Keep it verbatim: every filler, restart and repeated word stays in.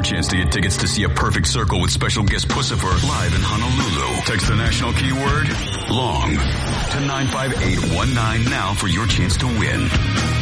chance to get tickets to see A Perfect Circle with special guest Puscifer live in Honolulu. Text the national keyword, LONG, to nine five eight one nine now for your chance to win.